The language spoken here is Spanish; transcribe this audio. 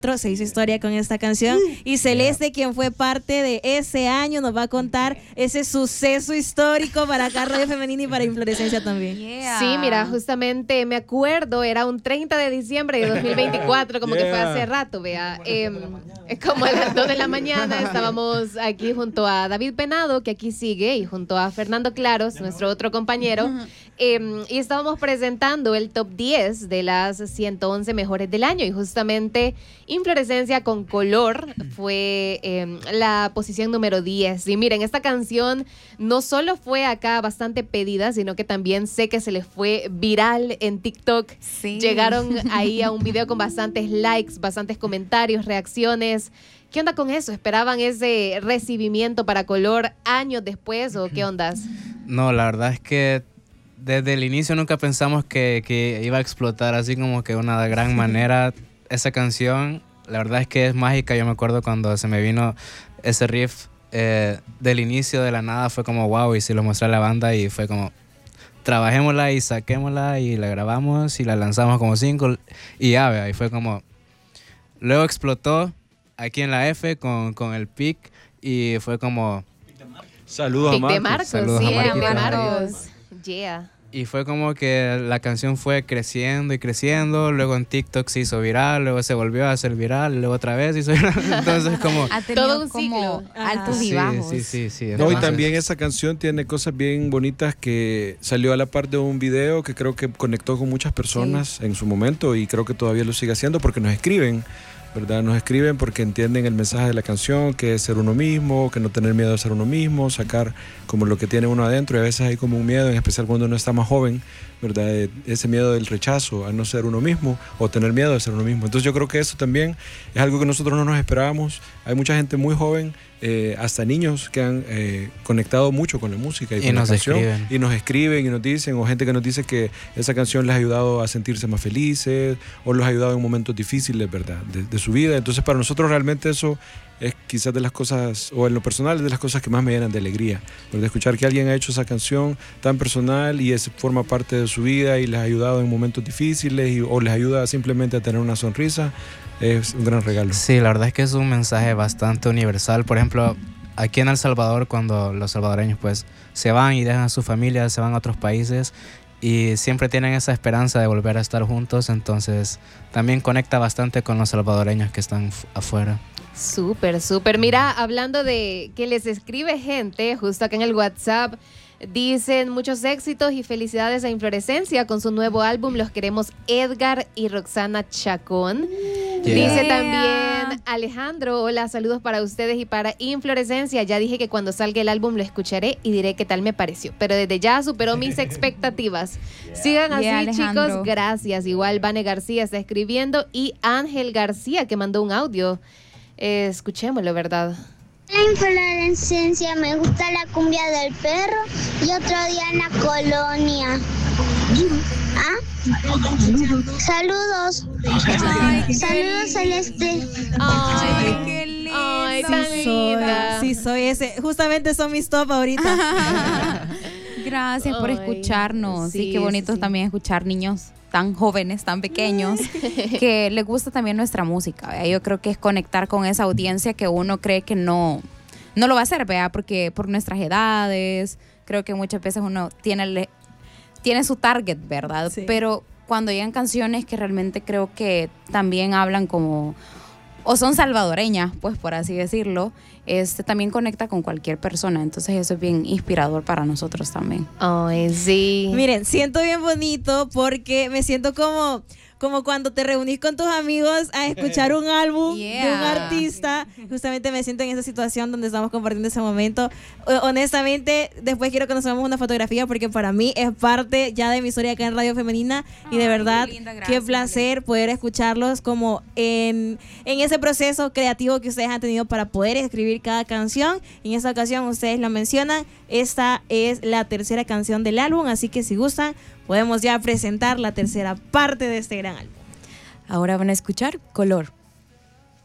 se hizo historia con esta canción y Celeste, quien fue parte de ese año, nos va a contar ese suceso histórico para acá Radio Femenina y para Inflorescencia también. Sí, mira, justamente me acuerdo, era un 30 de diciembre de 2024, como que fue hace rato, vea. Como a las 2 de la mañana estábamos aquí junto a David Penado, que aquí sigue, y junto a Fernando Claros, nuestro otro compañero, y estábamos presentando el top 10 de las 111 mejores del año, y justamente Inflorescencia con Color fue la posición número 10. Y miren, esta canción no solo fue acá bastante pedida, sino que también sé que se les fue viral en TikTok. Sí. Llegaron ahí a un video con bastantes likes, bastantes comentarios, reacciones. ¿Qué onda con eso? ¿Esperaban ese recibimiento para Color años después o qué ondas? No, la verdad es que desde el inicio nunca pensamos que iba a explotar así como que de una gran manera. Esa canción, la verdad es que es mágica. Yo me acuerdo cuando se me vino ese riff del inicio de la nada, fue como wow, y se lo mostré a la banda y fue como trabajémosla y saquémosla y la grabamos y la lanzamos como single y ya, vea, y fue como luego explotó aquí en la F con el pic y fue como saludos a Marcos. De Marcos, saludos sí, a de Marcos. Yeah. Y fue como que la canción fue creciendo y creciendo, luego en TikTok se hizo viral, luego se volvió a hacer viral, luego otra vez hizo viral, entonces como todo un ciclo, altos y bajos. Sí. No, y también esa canción tiene cosas bien bonitas que salió a la par de un video que creo que conectó con muchas personas en su momento y creo que todavía lo sigue haciendo porque nos escriben, ¿verdad? Nos escriben porque entienden el mensaje de la canción, que es ser uno mismo, que no tener miedo de ser uno mismo, sacar como lo que tiene uno adentro, y a veces hay como un miedo, en especial cuando uno está más joven, ¿verdad? Ese miedo del rechazo a no ser uno mismo o tener miedo de ser uno mismo. Entonces yo creo que eso también es algo que nosotros no nos esperábamos. Hay mucha gente muy joven, hasta niños que han conectado mucho con la música y con la canción. Y nos escriben y nos dicen, o gente que nos dice que esa canción les ha ayudado a sentirse más felices o los ha ayudado en momentos difíciles, ¿verdad? De su vida. Entonces para nosotros realmente eso es quizás de las cosas, o en lo personal, de las cosas que más me llenan de alegría, ¿verdad? Escuchar que alguien ha hecho esa canción tan personal y forma parte de su vida y les ha ayudado en momentos difíciles o les ayuda simplemente a tener una sonrisa, es un gran regalo. Sí, la verdad es que es un mensaje bastante universal. Por ejemplo, aquí en El Salvador, cuando los salvadoreños pues se van y dejan a su familia, se van a otros países y siempre tienen esa esperanza de volver a estar juntos, entonces también conecta bastante con los salvadoreños que están afuera. Súper, súper. Mira, hablando de que les escribe gente, justo acá en el WhatsApp, dicen muchos éxitos y felicidades a Inflorescencia con su nuevo álbum. Los queremos Edgar y Roxana Chacón. Dice también Alejandro, hola, saludos para ustedes y para Inflorescencia. Ya dije que cuando salga el álbum lo escucharé y diré qué tal me pareció. Pero desde ya superó mis expectativas. Sigan así, Alejandro. chicos, gracias. Igual Vane García está escribiendo y Ángel García que mandó un audio. Escuchémoslo, ¿verdad? La Inflorescencia, me gusta la cumbia del perro y otro día en la colonia. Saludos. Saludos, Celeste. Ay, qué lindo. Ay, tan linda. Sí, soy ese. Justamente son mis top ahorita. Gracias por escucharnos. Sí, qué bonito también escuchar niños tan jóvenes, tan pequeños, que les gusta también nuestra música, ¿vea? Yo creo que es conectar con esa audiencia que uno cree que no lo va a hacer, ¿vea? Porque por nuestras edades, creo que muchas veces uno tiene su target, ¿verdad? Sí. Pero cuando llegan canciones que realmente creo que también hablan como, o son salvadoreñas, pues por así decirlo, también conecta con cualquier persona. Entonces eso es bien inspirador para nosotros también. Ay, sí. Miren, siento bien bonito porque me siento como cuando te reunís con tus amigos a escuchar un álbum de un artista. Justamente me siento en esa situación donde estamos compartiendo ese momento. Honestamente, después quiero que nos hagamos una fotografía porque para mí es parte ya de mi historia acá en Radio Femenina. Y de verdad, qué linda, qué placer poder escucharlos como en ese proceso creativo que ustedes han tenido para poder escribir cada canción. Y en esta ocasión ustedes la mencionan. Esta es la tercera canción del álbum, así que si gustan, podemos ya presentar la tercera parte de este gran álbum. Ahora van a escuchar Color.